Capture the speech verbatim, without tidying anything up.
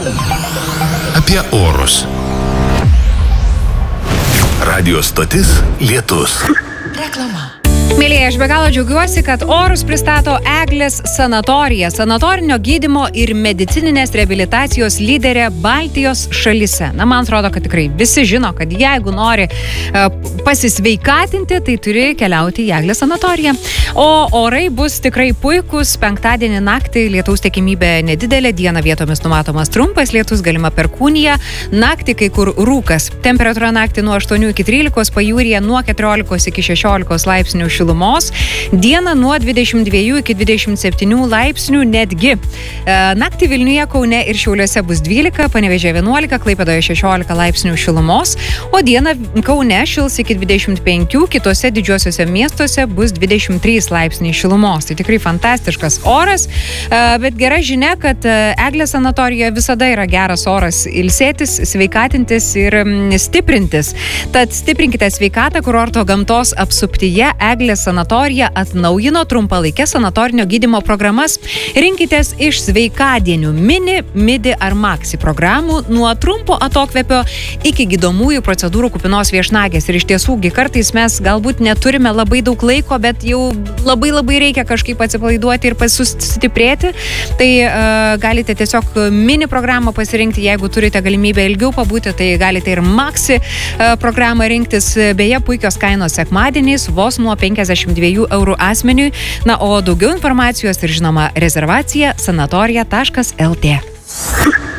Apie orus. Radio stotis Lietus. Reklama. Mėlyje, aš be galo džiaugiuosi, kad orus pristato Eglės sanatorija, sanatorinio gydymo ir medicininės reabilitacijos lyderė Baltijos šalyse. Na, man atrodo, kad tikrai visi žino, kad jeigu nori uh, pasisveikatinti, tai turi keliauti į Eglės sanatoriją. O orai bus tikrai puikus. Penktadienį naktį lietaus tikimybė nedidelė, dieną vietomis numatomas trumpas lietus, galima perkūnija, naktį kai kur rūkas. Temperatūra naktį nuo aštuonių iki trylikos, pajūryje nuo keturiolikos iki šešiolikos laipsnių šilumos, dieną nuo dvidešimt dviejų iki dvidešimt septynių laipsnių netgi. E, naktį Vilniuje, Kaune ir Šiauliuose bus dvylika, Panevėžyje vienuolika, Klaipėdoje šešiolika laipsnių šilumos, o dieną Kaune šils iki dvidešimt penkių, kitose didžiuosiuose miestuose bus dvidešimt trys laipsniai šilumos. Tai tikrai fantastiškas oras, e, bet gera žinia, kad Eglės sanatorijoje visada yra geras oras ilsėtis, sveikatintis ir stiprintis. Tad stiprinkite sveikatą kurorto gamtos apsuptyje. Eglės sanatorija atnaujino trumpalaikės sanatorinio gydymo programas. Rinkitės iš sveikadienių mini, midi ar maxi programų nuo trumpo atokvėpio iki gydomųjų procedūrų kupinos viešnagės. Ir iš tiesų, kartais mes galbūt neturime labai daug laiko, bet jau labai labai reikia kažkaip atsipalaiduoti ir sustiprėti. Tai uh, galite tiesiog mini programą pasirinkti, jeigu turite galimybę ilgiau pabūti, tai galite ir maxi uh, programą rinktis. Beje, puikios kainos sekmadieniais, vos nuo penkiasdešimt dviejų eurų asmeniui. Na, o daugiau informacijos ir žinoma rezervacija sanatorija taškas el tė.